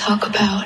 talk about.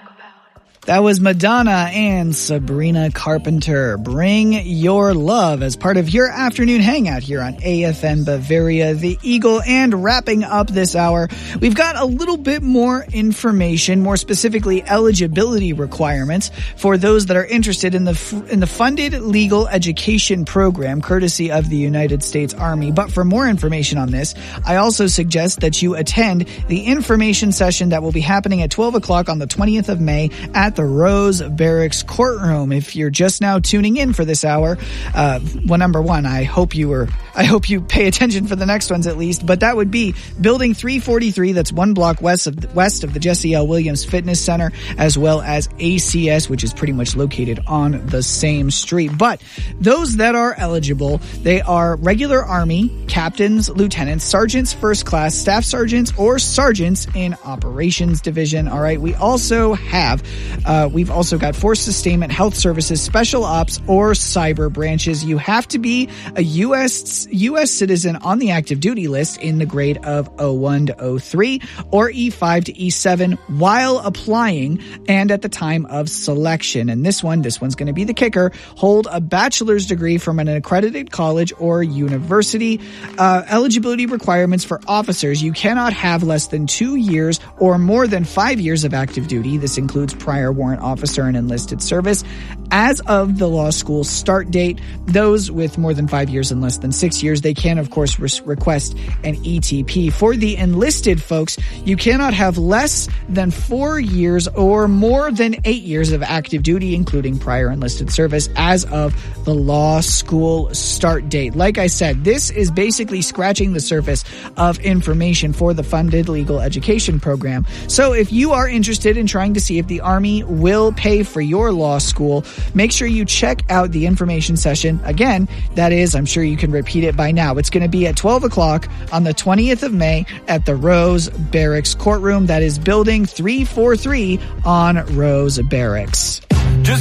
That was Madonna and Sabrina Carpenter. Bring your love as part of your afternoon hangout here on AFN Bavaria, the Eagle. And wrapping up this hour, we've got a little bit more information, more specifically eligibility requirements for those that are interested in the funded legal education program, courtesy of the United States Army. But for more information on this, I also suggest that you attend the information session that will be happening at 12 o'clock on the 20th of May at the Rose Barracks courtroom. If you're just now tuning in for this hour, well, number one, I hope you pay attention for the next ones at least, but that would be Building 343, that's one block west of the Jesse L. Williams Fitness Center, as well as ACS, which is pretty much located on the same street. But those that are eligible, they are regular Army, captains, lieutenants, sergeants, first class, staff sergeants, or sergeants in Operations Division. All right. We also have we've also got Force Sustainment, Health Services, Special Ops, or Cyber branches. You have to be a U.S. citizen on the active duty list in the grade of 01 to 03 or E5 to E7 while applying and at the time of selection. And this one's going to be the kicker. Hold a bachelor's degree from an accredited college or university. Eligibility requirements for officers. You cannot have less than 2 years or more than 5 years of active duty. This includes prior warrant officer and enlisted service as of the law school start date. Those with more than 5 years and less than 6 years, they can of course request an ETP. For the enlisted folks, you cannot have less than 4 years or more than 8 years of active duty, including prior enlisted service as of the law school start date. Like I said, this is basically scratching the surface of information for the funded legal education program. So if you are interested in trying to see if the Army will pay for your law school, make sure you check out the information session. Again, that is, I'm sure you can repeat it by now. It's going to be at 12 o'clock on the 20th of May at the Rose Barracks courtroom. That is Building 343 on Rose Barracks.